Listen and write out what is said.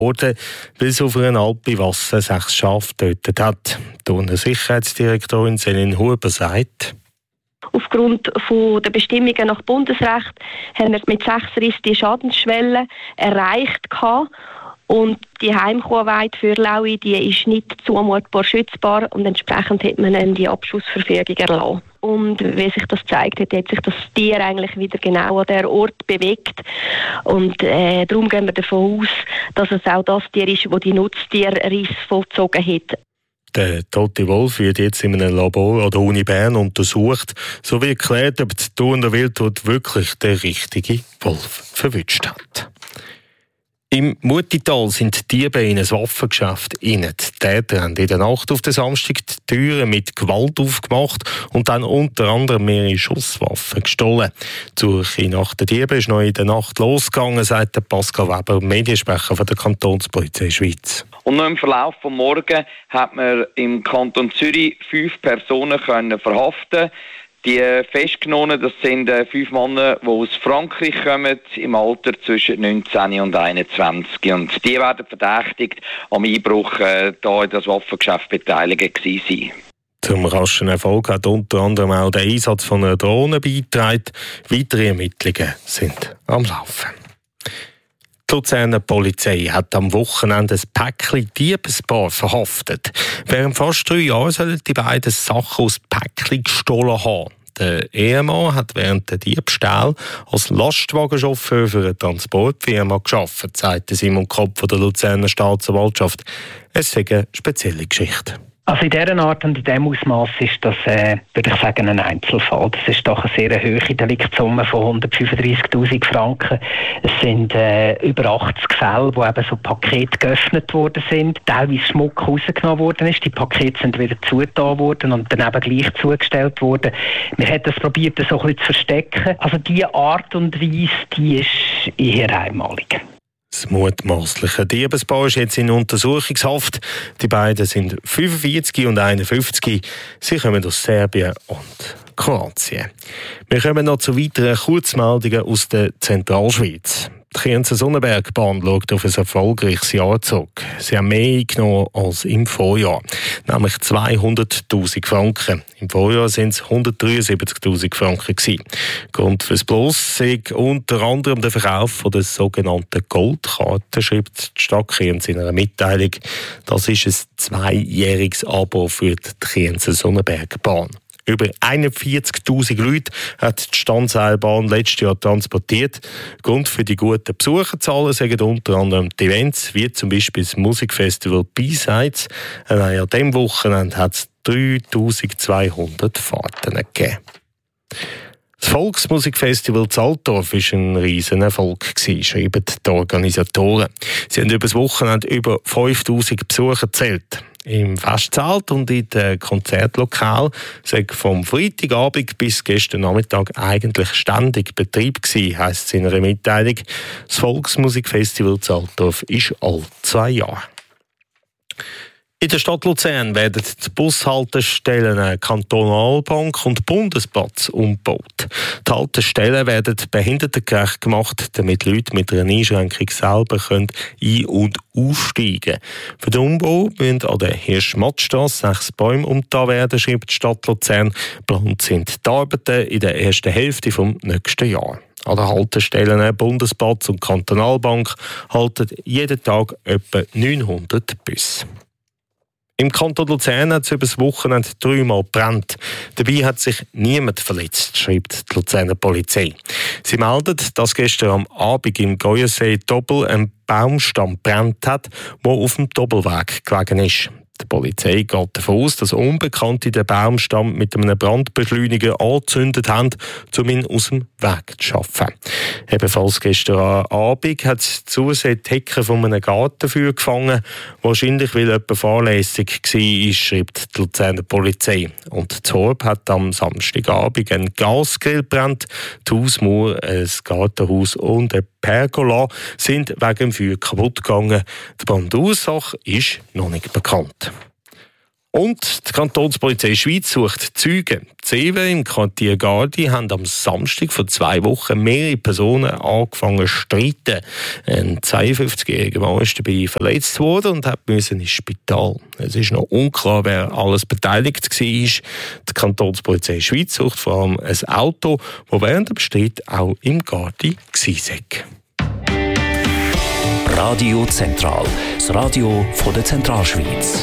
Oder weil es auf einer Alp bei Wasser 6 Schafe getötet hat. Die Sicherheitsdirektorin Céline Huber sagt: Aufgrund der Bestimmungen nach Bundesrecht haben wir mit 6 Riss die Schadensschwelle erreicht. Und die Heimkuhweide für Laui, die ist nicht zumutbar schützbar und entsprechend hat man dann die Abschussverfügung erlassen. Und wie sich das zeigt, hat sich das Tier eigentlich wieder genau an der Ort bewegt. Und darum gehen wir davon aus, dass es auch das Tier ist, das die Nutztierriss vollzogen hat. Der tote Wolf wird jetzt in einem Labor an der Uni Bern untersucht, sowie geklärt, ob die Thuner Wildhut wirklich den richtigen Wolf verwünscht hat. Im Mutital sind Diebe in ein Waffengeschäft rein. Die Täter haben in der Nacht auf den Samstag die Türen mit Gewalt aufgemacht und dann unter anderem mehrere Schusswaffen gestohlen. Die Suche nach den Dieben ist noch in der Nacht losgegangen, sagt Pascal Weber, Mediensprecher von der Kantonspolizei Schweiz. Und noch im Verlauf des Morgens hat man im Kanton Zürich 5 Personen verhaften. Die festgenommen, das sind 5 Männer, die aus Frankreich kommen, im Alter zwischen 19 und 21. Und die werden verdächtigt, am Einbruch hier in das Waffengeschäft beteiligt gewesen sein. Zum raschen Erfolg hat unter anderem auch der Einsatz von einer Drohne beigetragen. Weitere Ermittlungen sind am Laufen. Die Luzerner Polizei hat am Wochenende ein Päckchen Diebespaar verhaftet. Während fast 3 Jahren sollen die beiden Sachen aus Päckchen gestohlen haben. Der Ehemann hat während der Diebstahl als Lastwagenchauffeur für eine Transportfirma gearbeitet, sagte Simon Kopp von der Luzerner Staatsanwaltschaft. Es sei eine spezielle Geschichte. Also in dieser Art und in diesem Ausmaß ist das, würde ich sagen, ein Einzelfall. Das ist doch eine sehr hohe Deliktsumme von 135'000 Franken. Es sind über 80 Fälle, wo eben so Pakete geöffnet worden sind, teilweise Schmuck rausgenommen worden ist. Die Pakete sind wieder zugetan worden und dann eben gleich zugestellt worden. Wir haben das probiert, so ein bisschen zu verstecken. Also diese Art und Weise, die ist eher einmalig. Das mutmaßliche Diebespaar ist jetzt in Untersuchungshaft. Die beiden sind 45 und 51. Sie kommen aus Serbien und Kroatien. Wir kommen noch zu weiteren Kurzmeldungen aus der Zentralschweiz. Die Krienzen-Sonnenberg-Bahn schaut auf ein erfolgreiches Jahr zurück. Sie haben mehr eingenommen als im Vorjahr, nämlich 200'000 Franken. Im Vorjahr waren es 173'000 Franken gewesen. Grund fürs Plus sei unter anderem der Verkauf der sogenannten Goldkarte, schreibt die Stadt Kriens in einer Mitteilung. Das ist ein 2-jähriges Abo für die Krienzen-Sonnenberg-Bahn. Über 41'000 Leute hat die Standseilbahn letztes Jahr transportiert. Grund für die guten Besucherzahlen sind unter anderem die Events, wie zum Beispiel das Musikfestival B-Sides. An diesem Wochenende hat es 3'200 Fahrten gegeben. Das Volksmusikfestival Zaltdorf war ein riesen Erfolg, schreiben die Organisatoren. Sie haben über das Wochenende über 5'000 Besucher gezählt. Im Festzelt und in den Konzertlokal sei vom Freitagabend bis gestern Nachmittag eigentlich ständig Betrieb gewesen, heisst es in einer Mitteilung. Das Volksmusikfestival Zaltdorf ist alle 2 Jahre. In der Stadt Luzern werden die Bushaltestellen Kantonalbank und Bundesplatz umgebaut. Die Haltestellen werden behindertengerecht gemacht, damit Leute mit einer Einschränkung selber ein- und aussteigen können. Für den Umbau müssen an der Hirschmattstrasse 6 Bäume umgetan werden, schreibt die Stadt Luzern. Geplant sind die Arbeiten in der ersten Hälfte des nächsten Jahres. An den Haltestellen Bundesplatz und Kantonalbank halten jeden Tag etwa 900 Busse. Im Kanton Luzern hat es über das Wochenende 3-mal gebrannt. Dabei hat sich niemand verletzt, schreibt die Luzerner Polizei. Sie meldet, dass gestern am Abend im Goyensee Doppel ein Baumstamm gebrannt hat, der auf dem Doppelweg gelegen ist. Die Polizei geht davon aus, dass Unbekannte den Baumstamm mit einem Brandbeschleuniger angezündet haben, um ihn aus dem Weg zu schaffen. Ebenfalls gestern Abend hat es zusehen die Hecke von einem Gartenfeuer gefangen, wahrscheinlich weil jemand fahrlässig war, schreibt die Luzerner Polizei. Und Zorb hat am Samstagabend ein Gasgrill gebrannt. Die Hausmauer, ein Gartenhaus und eine Pergola sind wegen dem Feuer kaputt gegangen. Die Brandursache ist noch nicht bekannt. Und die Kantonspolizei Schweiz sucht Zeugen. Die Zeven im Quartier Gardi haben am Samstag vor 2 Wochen mehrere Personen angefangen zu streiten. Ein 52-jähriger Mann ist dabei verletzt worden und musste ins Spital. Es ist noch unklar, wer alles beteiligt war. Die Kantonspolizei Schweiz sucht vor allem ein Auto, das während dem Streit auch im Gardi war. Radio Zentral, das Radio von der Zentralschweiz.